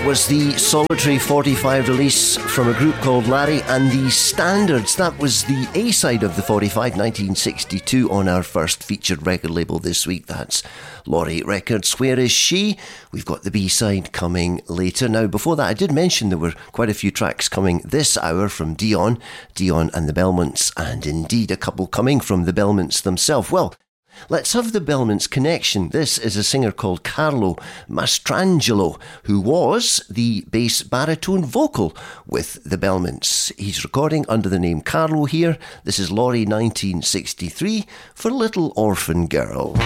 It was the Solitary 45 release from a group called Larry and the Standards. That was the A-side of the 45, 1962, on our first featured record label this week. That's Laurie Records. Where Is She? We've got the B-side coming later. Now, before that, I did mention there were quite a few tracks coming this hour from Dion and the Belmonts, and indeed a couple coming from the Belmonts themselves. Well, let's have the Belmonts connection. This is a singer called Carlo Mastrangelo, who was the bass baritone vocal with the Belmonts. He's recording under the name Carlo here. This is Laurie 1963 for Little Orphan Girl.